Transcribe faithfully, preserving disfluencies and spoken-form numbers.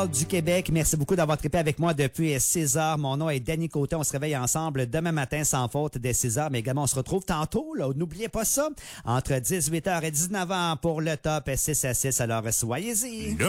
Du Québec. Merci beaucoup d'avoir trippé avec moi depuis six heures. Mon nom est Danny Côté. On se réveille ensemble demain matin sans faute dès six heures. Mais également, on se retrouve tantôt. Là, n'oubliez pas ça. Entre dix-huit heures et dix-neuf heures pour le top six à six. Alors, soyez-y.